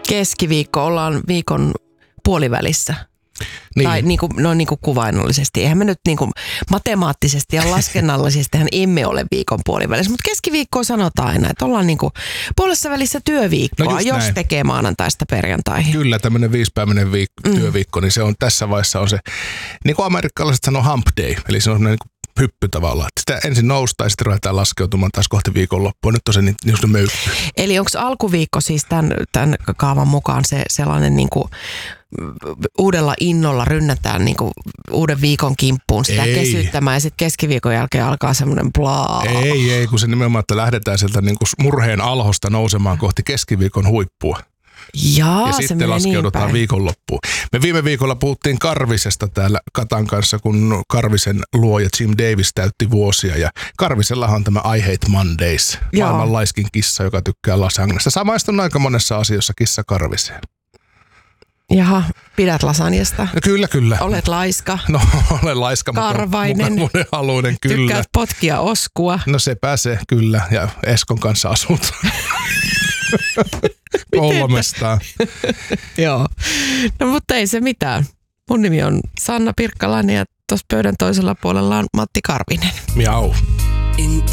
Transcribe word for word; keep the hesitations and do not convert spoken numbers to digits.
Keskiviikko, ollaan viikon puolivälissä. Niin. Tai niin kuin, noin niin kuin kuvainnollisesti. Eihän me nyt niin kuin matemaattisesti ja laskennallisesti emme ole viikon puolivälissä, mutta keskiviikkoa sanotaan aina, että ollaan niin kuin puolessa välissä työviikkoa, no jos näin. tekee maanantaista perjantaihin. Kyllä, tämmöinen viisipäiväinen viik- mm. työviikko, niin se on tässä vaiheessa on se, niin kuin amerikkalaiset sanoo hump day, eli se on semmoinen niin hyppy tavallaan. Sitä ensin noustaan ja sitten ruvetaan laskeutumaan taas kohti viikonloppua. Nyt on se niin, niin se möykky. Eli onko alkuviikko siis tämän, tämän kaavan mukaan se sellainen niin kuin uudella innolla rynnätään niin kuin uuden viikon kimppuun sitä ei. kesyttämään ja sitten keskiviikon jälkeen alkaa semmoinen blaa. Ei, ei, kun se nimenomaan, että lähdetään sieltä niin kuin murheen alhosta nousemaan kohti keskiviikon huippua. Jaa, ja se sitten laskeudutaan niin viikonloppuun. Me viime viikolla puhuttiin Karvisesta täällä Katan kanssa, kun Karvisen luoja Jim Davis täytti vuosia. Ja Karvisellahan on tämä I Hate Mondays, Joo. maailman laiskin kissa, joka tykkää lasagnesta. Samaistun aika monessa asiassa kissa Karviseen. Jaha, pidät lasanjasta. No, kyllä, kyllä. Olet laiska. No, olen laiska, Karvainen. mutta monen haluinen, kyllä. Tykkäät potkia oskua. No se pääsee, kyllä. Ja Eskon kanssa asut. Kolmestaan. Joo. No mutta ei se mitään. Mun nimi on Sanna Pirkkalainen ja tuossa pöydän toisella puolella on Matti Karvinen. Miau.